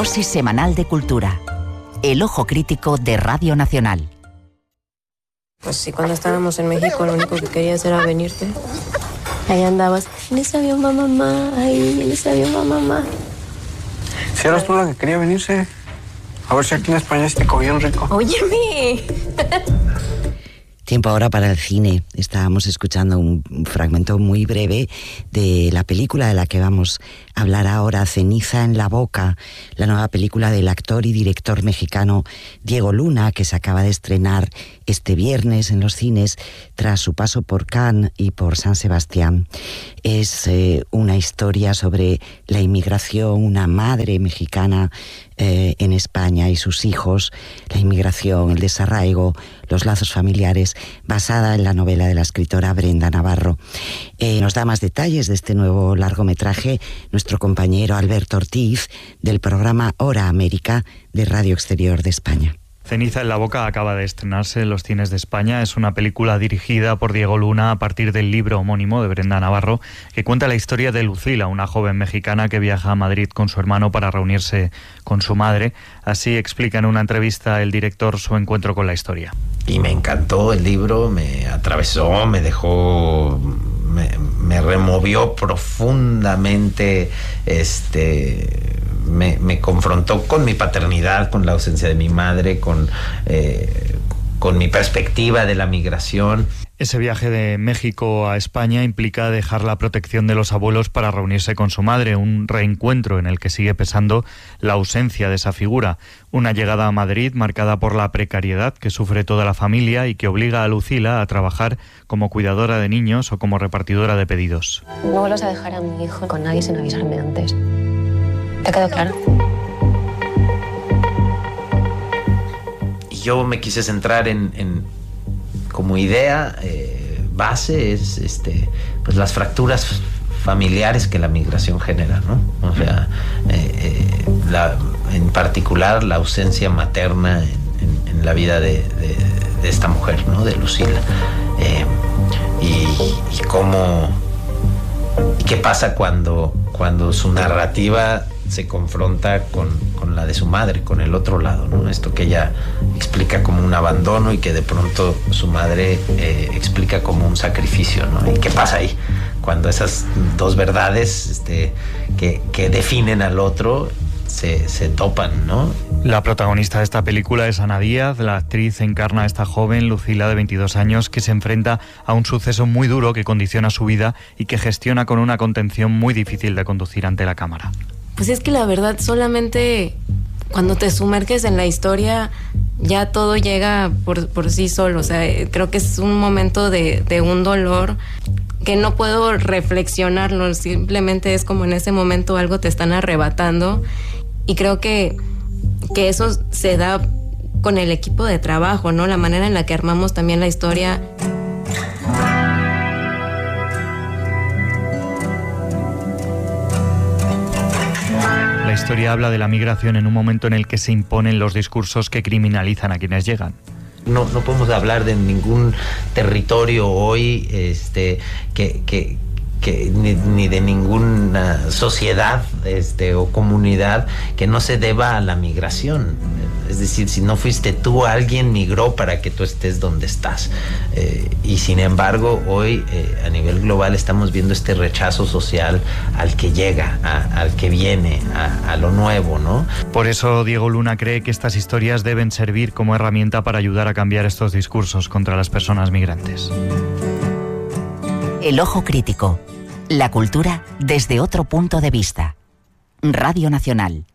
Dosis semanal de cultura. El ojo crítico de Radio Nacional. Pues sí, cuando estábamos en México lo único que querías era venirte. Ahí andabas, en ese avión va mamá, ahí en ese avión va mamá. Si eras tú la que quería venirse, a ver si aquí en España este bien rico. ¡Óyeme! Tiempo ahora para el cine. Estábamos escuchando un fragmento muy breve de la película de la que vamos a hablar ahora, Ceniza en la boca, la nueva película del actor y director mexicano Diego Luna, que se acaba de estrenar este viernes en los cines tras su paso por Cannes y por San Sebastián. Es una historia sobre la inmigración, una madre mexicana en España y sus hijos, la inmigración, el desarraigo, los lazos familiares, basada en la novela de la escritora Brenda Navarro. Nos da más detalles de este nuevo largometraje nuestro compañero Alberto Ortiz, del programa Hora América de Radio Exterior de España. Ceniza en la boca acaba de estrenarse en los cines de España. Es una película dirigida por Diego Luna a partir del libro homónimo de Brenda Navarro, que cuenta la historia de Lucila, una joven mexicana que viaja a Madrid con su hermano para reunirse con su madre. Así explica en una entrevista el director su encuentro con la historia. Y me encantó el libro, me atravesó, me dejó, me removió profundamente, me confrontó con mi paternidad, con la ausencia de mi madre, con mi perspectiva de la migración. Ese viaje de México a España implica dejar la protección de los abuelos para reunirse con su madre, un reencuentro en el que sigue pesando la ausencia de esa figura. Una llegada a Madrid marcada por la precariedad que sufre toda la familia y que obliga a Lucila a trabajar como cuidadora de niños o como repartidora de pedidos. No vuelvas a dejar a mi hijo con nadie sin avisarme antes. ¿Te ha quedado claro? Y yo me quise centrar en como idea base es pues las fracturas familiares que la migración genera, ¿no? O sea, en particular la ausencia materna en la vida de esta mujer, ¿no? De Lucila. Y cómo y qué pasa cuando su narrativa se confronta con la de su madre, con el otro lado, ¿no? Esto que ella explica como un abandono y que de pronto su madre explica como un sacrificio, ¿no? ¿Y qué pasa ahí? Cuando esas dos verdades que definen al otro se topan, ¿no? La protagonista de esta película es Ana Díaz. La actriz encarna a esta joven, Lucila, de 22 años, que se enfrenta a un suceso muy duro que condiciona su vida y que gestiona con una contención muy difícil de conducir ante la cámara. Pues es que la verdad, solamente cuando te sumerges en la historia, ya todo llega por sí solo. O sea, creo que es un momento de un dolor que no puedo reflexionarlo. Simplemente es como en ese momento algo te están arrebatando. Y creo que eso se da con el equipo de trabajo, ¿no? La manera en la que armamos también la historia. La historia habla de la migración en un momento en el que se imponen los discursos que criminalizan a quienes llegan. No podemos hablar de ningún territorio hoy ni de ninguna sociedad o comunidad que no se deba a la migración. Es decir, si no fuiste tú, alguien migró para que tú estés donde estás. Y sin embargo, hoy a nivel global estamos viendo este rechazo social al que llega, al que viene, a lo nuevo, ¿no? Por eso Diego Luna cree que estas historias deben servir como herramienta para ayudar a cambiar estos discursos contra las personas migrantes. El ojo crítico. La cultura desde otro punto de vista. Radio Nacional.